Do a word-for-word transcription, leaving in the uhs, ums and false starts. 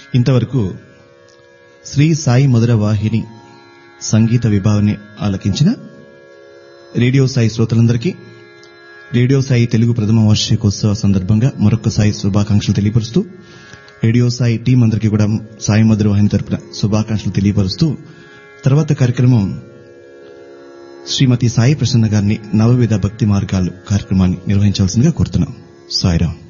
ఇంతవరకు శ్రీ సాయి మధుర వాహిని సంగీత విభావాన్ని ఆలకించిన రేడియో సాయి శ్రోతలందరికీ రేడియో సాయి తెలుగు ప్రథమ వార్షికోత్సవ సందర్భంగా మరొకసారి శుభాకాంక్షలు తెలియపరుస్తూ రేడియో సాయి టీం అందరికీ కూడా సాయి మధుర వాహిని తరపున శుభాకాంక్షలు తెలియపరుస్తూ తర్వాత కార్యక్రమం శ్రీమతి సాయి ప్రసన్న గారిని నవవిధ భక్తి మార్గాలు కార్యక్రమాన్ని నిర్వహించాల్సిందిగా కోరుతున్నాం. సాయిరాం.